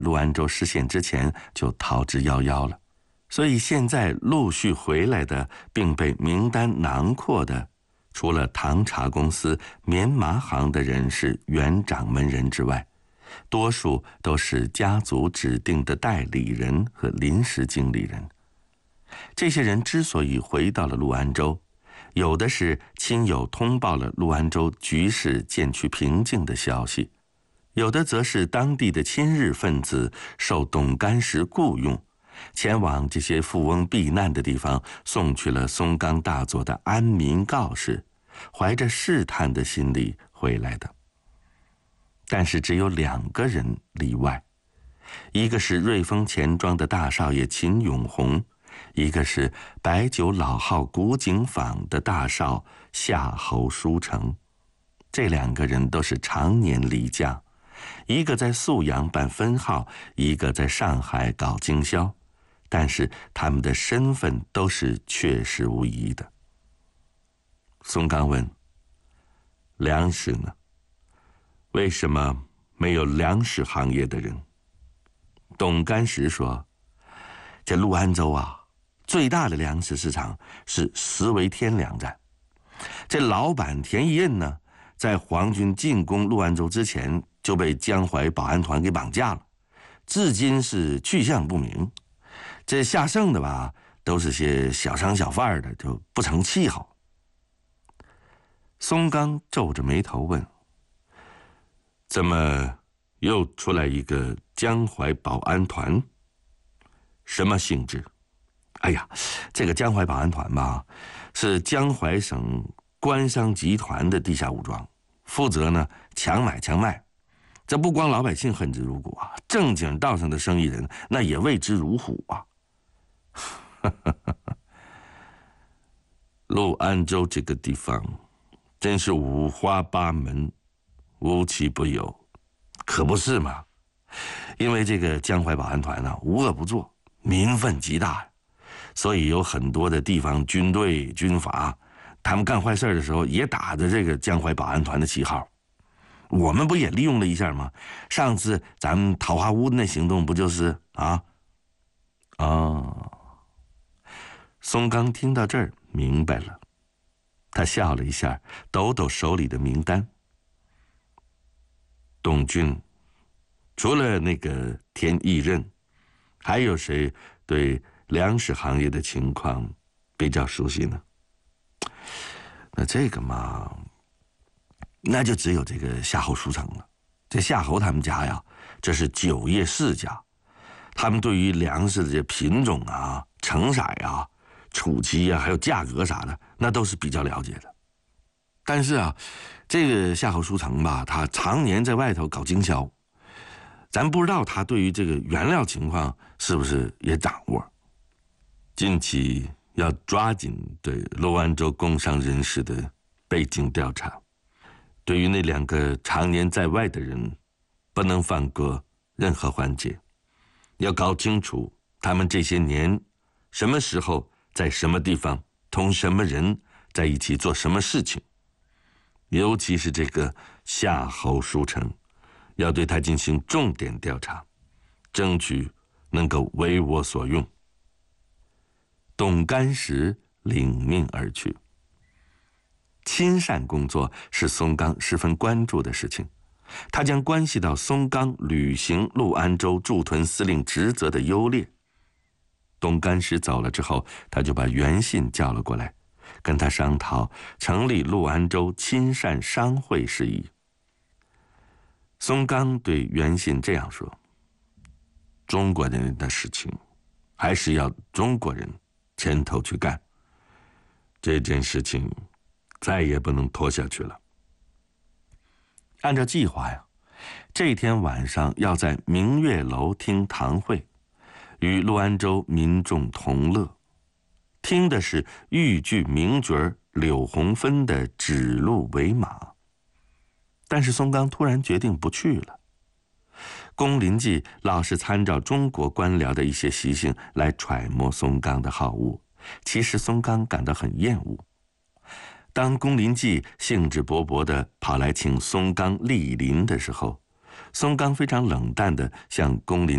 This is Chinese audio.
陆安州失陷之前就逃之夭夭了。所以现在陆续回来的，并被名单囊括的，除了唐茶公司棉麻行的人是原掌门人之外，多数都是家族指定的代理人和临时经理人。这些人之所以回到了陆安州，有的是亲友通报了陆安州局势渐趋平静的消息，有的则是当地的亲日分子受董干石雇用，前往这些富翁避难的地方，送去了松冈大佐的安民告示，怀着试探的心理回来的。但是只有2个人例外，一个是瑞丰钱庄的大少爷秦永红，一个是白酒老号古井坊的大少夏侯书成。这2个人都是常年离将，一个在宿阳办分号，一个在上海搞经销，但是他们的身份都是确实无疑的。松冈问：粮食呢？为什么没有粮食行业的人？董干石说：这陆安州啊，最大的粮食市场是石围天粮站。这老板田义任呢，在皇军进攻陆安州之前就被江淮保安团给绑架了，至今是去向不明。这下剩的吧，都是些小商小贩的，就不成气候。松冈皱着眉头问：怎么又出来一个江淮保安团？什么性质？哎呀，这个江淮保安团吧，是江淮省官商集团的地下武装，负责呢强买强卖。这不光老百姓恨之入骨啊，正经道上的生意人那也畏之如虎啊。陆安州这个地方真是五花八门，无奇不有。可不是嘛，因为这个江淮保安团呢，无恶不作，民愤极大，所以有很多的地方军队军阀，他们干坏事的时候也打着这个江淮保安团的旗号。我们不也利用了一下吗？上次咱们桃花坞那行动不就是啊？哦，松冈听到这儿明白了，他笑了一下，抖抖手里的名单。董军，除了那个田义任，还有谁对粮食行业的情况比较熟悉呢？那这个嘛，那就只有这个夏侯书成了。这夏侯他们家呀，这是酒业世家，他们对于粮食的这品种啊、成色啊、储期啊，还有价格啥的，那都是比较了解的。但是啊，这个夏侯书成吧，他常年在外头搞经销，咱不知道他对于这个原料情况是不是也掌握。近期要抓紧对陆安州工商人士的背景调查，对于那2个常年在外的人，不能放过任何环节，要搞清楚他们这些年什么时候在什么地方同什么人在一起做什么事情。尤其是这个夏侯书成，要对他进行重点调查，争取能够为我所用。董干石领命而去。亲善工作是松冈十分关注的事情，它将关系到松冈履行陆安州驻屯司令职责的优劣。董干石走了之后，他就把袁信叫了过来，跟他商讨成立陆安州亲善商会事宜。松冈对袁信这样说：中国人的事情还是要中国人牵头去干，这件事情再也不能拖下去了。按照计划呀，这天晚上要在明月楼听堂会，与陆安州民众同乐，听的是豫剧名角柳红芬的指鹿为马。但是松冈突然决定不去了。宫林纪老是参照中国官僚的一些习性来揣摩松冈的好恶，其实松冈感到很厌恶。当宫林纪兴致勃勃地跑来请松冈莅临的时候，松冈非常冷淡地向宫林